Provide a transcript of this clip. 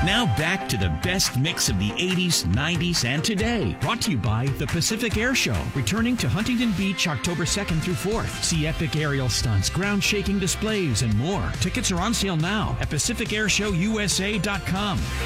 Now back to the best mix of the 80s, 90s, and today. Brought to you by the Pacific Air Show, returning to Huntington Beach October 2nd through 4th. See epic aerial stunts, ground-shaking displays, and more. Tickets are on sale now at PacificAirShowUSA.com.